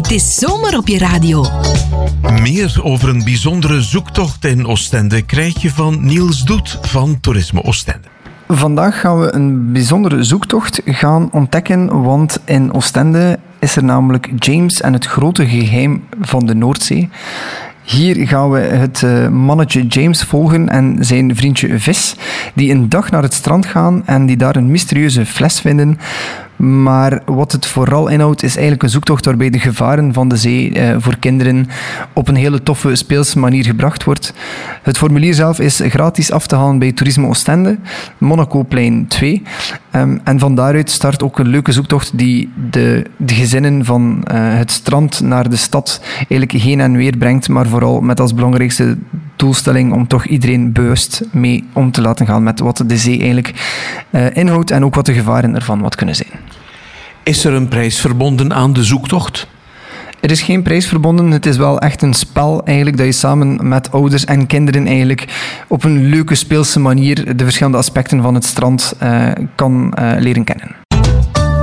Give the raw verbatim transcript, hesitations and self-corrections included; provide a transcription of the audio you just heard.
Het is zomer op je radio. Meer over een bijzondere zoektocht in Oostende krijg je van Niels Doet van Toerisme Oostende. Vandaag gaan we een bijzondere zoektocht gaan ontdekken, want in Oostende is er namelijk James en het grote geheim van de Noordzee. Hier gaan we het uh, mannetje James volgen en zijn vriendje Vis, die een dag naar het strand gaan en die daar een mysterieuze fles vinden. Maar wat het vooral inhoudt is eigenlijk een zoektocht waarbij de gevaren van de zee uh, voor kinderen op een hele toffe speelse manier gebracht wordt. Het formulier zelf is gratis af te halen bij Toerisme Oostende, Monacoplein twee. Um, en van daaruit start ook een leuke zoektocht die de, de gezinnen van uh, het strand naar de stad eigenlijk heen en weer brengt, maar vooral met als belangrijkste doelstelling om toch iedereen bewust mee om te laten gaan met wat de zee eigenlijk uh, inhoudt en ook wat de gevaren ervan wat kunnen zijn. Is er een prijs verbonden aan de zoektocht? Er is geen prijs verbonden. Het is wel echt een spel eigenlijk, dat je samen met ouders en kinderen eigenlijk op een leuke speelse manier de verschillende aspecten van het strand uh, kan uh, leren kennen.